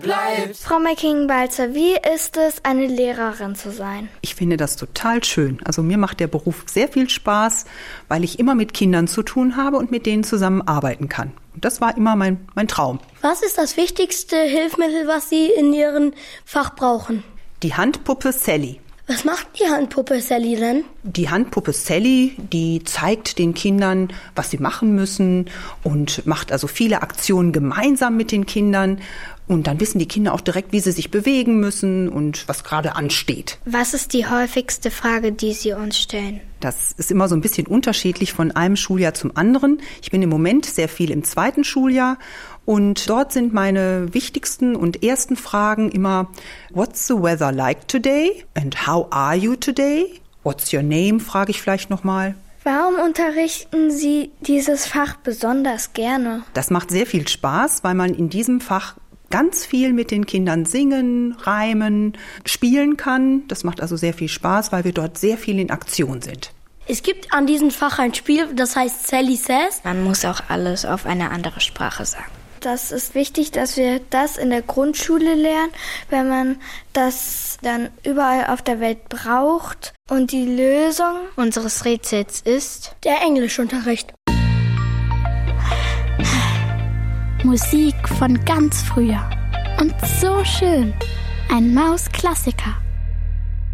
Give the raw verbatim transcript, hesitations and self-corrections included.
bleibt. Frau Mecking-Balzer, wie ist es, eine Lehrerin zu sein? Ich finde das total schön. Also mir macht der Beruf sehr viel Spaß, weil ich immer mit Kindern zu tun habe und mit denen zusammen arbeiten kann. Und das war immer mein, mein Traum. Was ist das wichtigste Hilfsmittel, was Sie in Ihrem Fach brauchen? Die Handpuppe Sally. Was macht die Handpuppe Sally denn? Die Handpuppe Sally, die zeigt den Kindern, was sie machen müssen und macht also viele Aktionen gemeinsam mit den Kindern. Und dann wissen die Kinder auch direkt, wie sie sich bewegen müssen und was gerade ansteht. Was ist die häufigste Frage, die Sie uns stellen? Das ist immer so ein bisschen unterschiedlich von einem Schuljahr zum anderen. Ich bin im Moment sehr viel im zweiten Schuljahr und dort sind meine wichtigsten und ersten Fragen immer: What's the weather like today? And how are you today? What's your name? Frage ich vielleicht nochmal. Warum unterrichten Sie dieses Fach besonders gerne? Das macht sehr viel Spaß, weil man in diesem Fach ganz viel mit den Kindern singen, reimen, spielen kann. Das macht also sehr viel Spaß, weil wir dort sehr viel in Aktion sind. Es gibt an diesem Fach ein Spiel, das heißt Sally Says. Man muss auch alles auf eine andere Sprache sagen. Das ist wichtig, dass wir das in der Grundschule lernen, wenn man das dann überall auf der Welt braucht. Und die Lösung unseres Rätsels ist der Englischunterricht. Musik von ganz früher. Und so schön. Ein Maus-Klassiker.